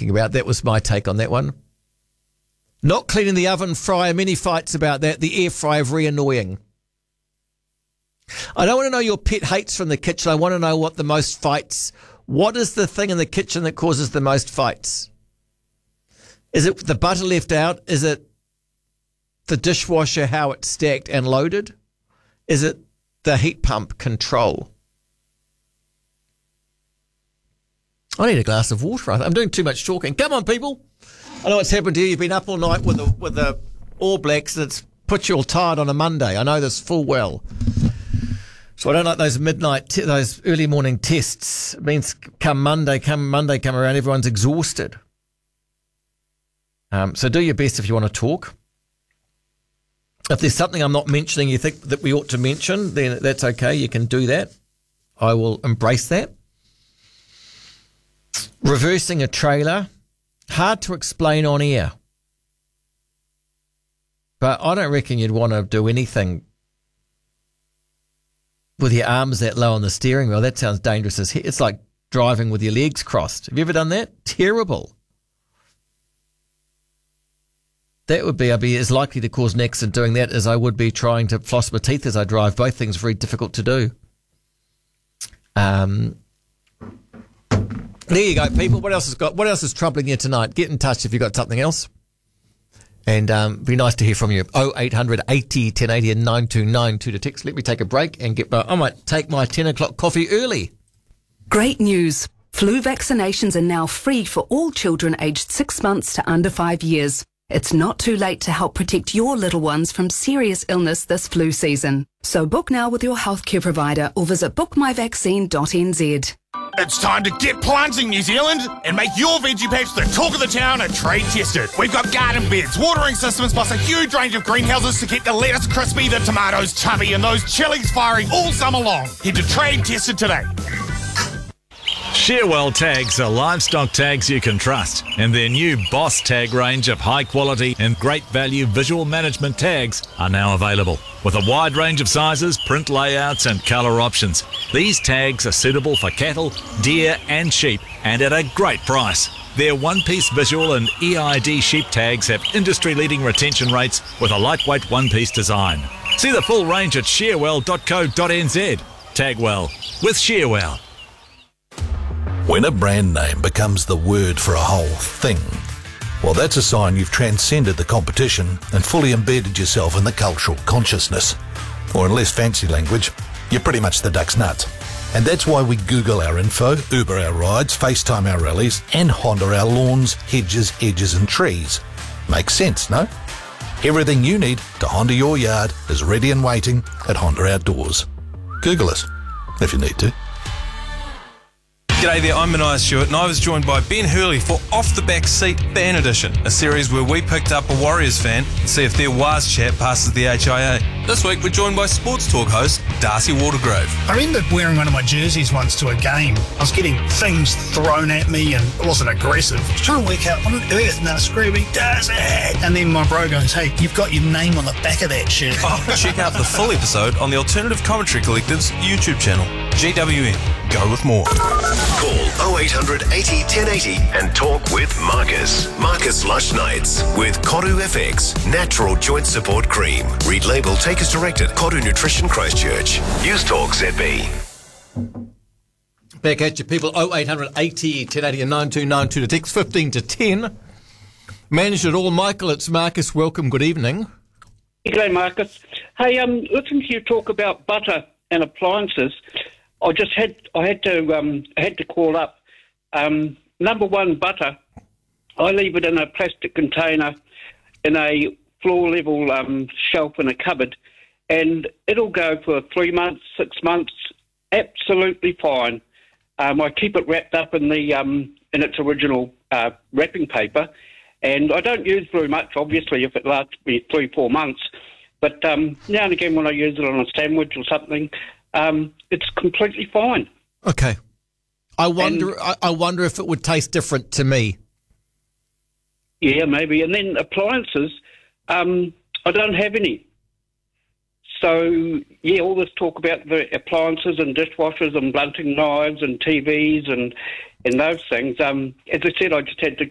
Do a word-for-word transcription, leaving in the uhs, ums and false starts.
thinking about. That was my take on that one. Not cleaning the oven fryer, many fights about that. The air fryer, very annoying. I don't want to know your pet hates from the kitchen. I want to know what the most fights. What is the thing in the kitchen that causes the most fights? Is it the butter left out? Is it the dishwasher, how it's stacked and loaded? Is it the heat pump control? I need a glass of water. I'm doing too much talking. Come on, people. I know what's happened to you. You've been up all night with the, with the All Blacks, and it's put you all tired on a Monday. I know this full well. So I don't like those midnight, t- those early morning tests. It means come Monday, come Monday, come around, everyone's exhausted. Um, so do your best if you want to talk. If there's something I'm not mentioning you think that we ought to mention, then that's okay. You can do that. I will embrace that. Reversing a trailer, hard to explain on air. But I don't reckon you'd want to do anything with your arms that low on the steering wheel. That sounds dangerous as hell. It's like driving with your legs crossed. Have you ever done that? Terrible. That would be, I'd be as likely to cause an accident doing that as I would be trying to floss my teeth as I drive. Both things are very difficult to do. Um, there you go, people. What else has got? What else is troubling you tonight? Get in touch if you've got something else. And um, be nice to hear from you. oh eight hundred eighty ten eighty and nine two nine two to text. Let me take a break and get my, I might take my ten o'clock coffee early. Great news. Flu vaccinations are now free for all children aged six months to under five years. It's not too late to help protect your little ones from serious illness this flu season. So book now with your healthcare provider or visit book my vaccine dot n z. It's time to get plunging, New Zealand, and make your veggie patch the talk of the town and trade tested. We've got garden beds, watering systems, plus a huge range of greenhouses to keep the lettuce crispy, the tomatoes chubby, and those chilies firing all summer long. Head to Trade Tested today. Shearwell tags are livestock tags you can trust, and their new Boss tag range of high quality and great value visual management tags are now available. With a wide range of sizes, print layouts and colour options, these tags are suitable for cattle, deer and sheep, and at a great price. Their one-piece visual and E I D sheep tags have industry-leading retention rates with a lightweight one-piece design. See the full range at shearwell dot co dot n z. Tag well with Shearwell. When a brand name becomes the word for a whole thing, well, that's a sign you've transcended the competition and fully embedded yourself in the cultural consciousness. Or in less fancy language, you're pretty much the duck's nuts. And that's why we Google our info, Uber our rides, FaceTime our rallies, and Honda our lawns, hedges, edges and trees. Makes sense, no? Everything you need to Honda your yard is ready and waiting at Honda Outdoors. Google us, if you need to. G'day there, I'm Mania Stewart and I was joined by Ben Hurley for Off the Back Seat Fan Edition, a series where we picked up a Warriors fan and see if their Waz chat passes the H I A. This week we're joined by Sports Talk host Darcy Watergrove. I remember wearing one of my jerseys once to a game. I was getting things thrown at me and it wasn't aggressive. I was trying to work out what on earth, and they were screaming, Darcy! And then my bro goes, hey, you've got your name on the back of that shirt. Oh, check out the full episode on the Alternative Commentary Collective's YouTube channel. G W N. Go with more. Call oh eight hundred eighty ten eighty and talk with Marcus. Marcus Lush Nights with Koru F X Natural Joint Support Cream. Read label, take as directed. Koru Nutrition Christchurch. News Talk Z B. Back at you, people. oh eight hundred eighty ten eighty and nine two nine two to text fifteen to ten. Managed it all. Michael, it's Marcus. Welcome. Good evening. G'day, Marcus. Hey, um, listen to you talk about butter and appliances. I just had I had to um, I had to call up. Um, number one, butter. I leave it in a plastic container in a floor level um, shelf in a cupboard, and it'll go for three months, six months, absolutely fine. Um, I keep it wrapped up in the um, in its original uh, wrapping paper, and I don't use very much. Obviously, if it lasts me three four months, but um, now and again when I use it on a sandwich or something. Um, it's completely fine. Okay. I wonder. And, I, I wonder if it would taste different to me. Yeah, maybe. And then appliances. Um, I don't have any. So yeah, all this talk about the appliances and dishwashers and blunting knives and T Vs and and those things. Um, as I said, I just had to